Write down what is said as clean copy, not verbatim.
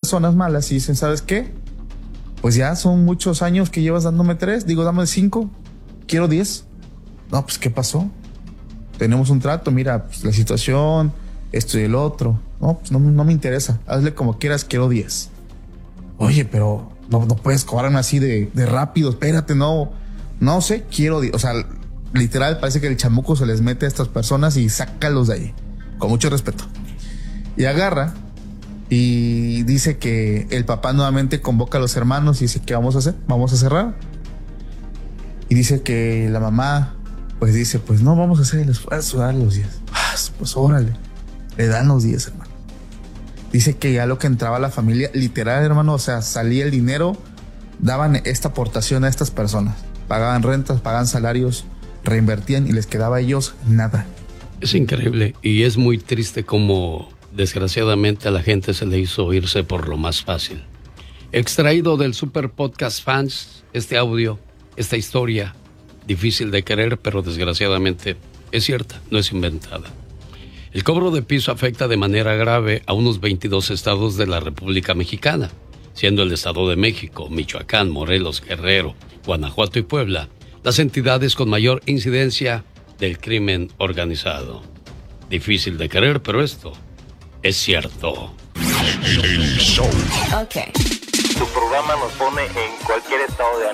personas malas y dicen, ¿sabes qué? Pues ya son muchos años que llevas dándome 3, digo, dame 5, quiero 10. No, pues, ¿qué pasó? Tenemos un trato, mira, pues, la situación, esto y el otro. No, pues no me interesa, hazle como quieras, quiero 10. Oye, pero no puedes cobrarme así de rápido, espérate, no sé, quiero 10. O sea, literal, parece que el chamuco se les mete a estas personas y sácalos de ahí, con mucho respeto. Y agarra y dice que el papá nuevamente convoca a los hermanos y dice, ¿qué vamos a hacer? Vamos a cerrar. Y dice que la mamá, pues dice, pues no, vamos a hacer el esfuerzo, darle los 10. Pues órale, le dan los 10, hermano. Dice que ya lo que entraba a la familia, literal, hermano, o sea, salía el dinero, daban esta aportación a estas personas. Pagaban rentas, pagaban salarios, reinvertían y les quedaba a ellos nada. Es increíble y es muy triste como desgraciadamente a la gente se le hizo irse por lo más fácil. Extraído del Super Podcast Fans, este audio, esta historia, difícil de creer, pero desgraciadamente es cierta, no es inventada. El cobro de piso afecta de manera grave a unos 22 estados de la República Mexicana, siendo el Estado de México, Michoacán, Morelos, Guerrero, Guanajuato y Puebla las entidades con mayor incidencia del crimen organizado. Difícil de creer, pero esto es cierto. El show. Ok. Tu programa nos pone en cualquier estado de ánimo.